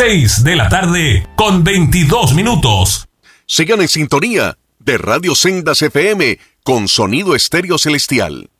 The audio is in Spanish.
6 de la tarde con 22 minutos. Sigan en sintonía de Radio Sendas FM con sonido estéreo celestial.